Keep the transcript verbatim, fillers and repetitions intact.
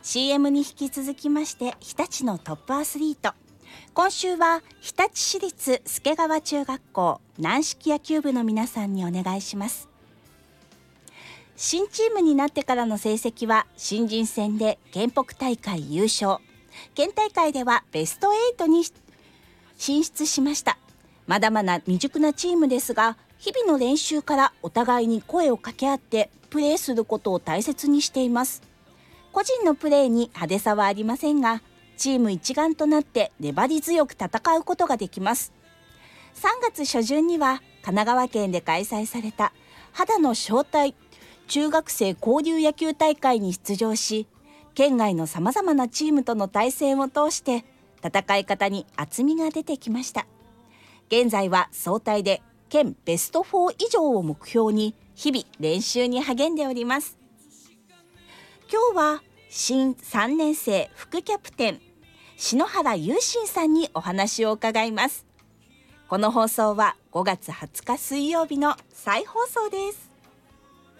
シーエム に引き続きまして日立のトップアスリート、今週は日立市立助川中学校軟式野球部の皆さんにお願いします。新チームになってからの成績は新人戦で県北大会優勝、県大会ではベストはちに進出しました。まだまだ未熟なチームですが、日々の練習からお互いに声を掛け合ってプレーすることを大切にしています。個人のプレーに派手さはありませんが、チーム一丸となって粘り強く戦うことができます。さんがつ初旬には神奈川県で開催された肌の招待中学生交流野球大会に出場し、県外のさまざまなチームとの対戦を通して戦い方に厚みが出てきました。現在は総体で県ベストよん以上を目標に日々練習に励んでおります。今日は新さんねん生副キャプテン篠原雄心さんにお話を伺います。この放送はごがつはつか水曜日の再放送です。